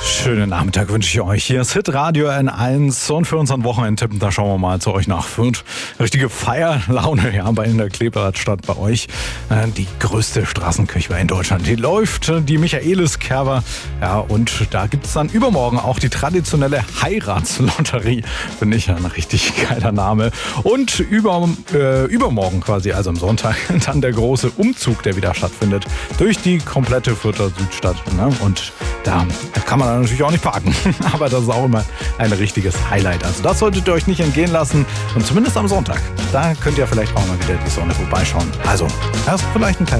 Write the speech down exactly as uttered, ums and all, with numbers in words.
Schönen Nachmittag wünsche ich euch. Hier ist Hitradio N eins und für unseren Wochenendtipp, da schauen wir mal zu euch nach Fürth. Richtige Feierlaune, ja, bei in der Kleeblattstadt bei euch. Die größte Straßenkirche in Deutschland. Die läuft, die Michaelis-Kerber. Ja, und da gibt es dann übermorgen auch die traditionelle Heiratslotterie. Finde ich ein richtig geiler Name. Und über, äh, übermorgen quasi, also am Sonntag, dann der große Umzug, der wieder stattfindet. Durch die komplette Fürther Südstadt. Ne? Und da kann man dann natürlich auch nicht parken. Aber das ist auch immer ein richtiges Highlight. Also das solltet ihr euch nicht entgehen lassen. Und zumindest am Sonntag, da könnt ihr vielleicht auch mal wieder die Sonne vorbeischauen. Also, erst vielleicht ein kleiner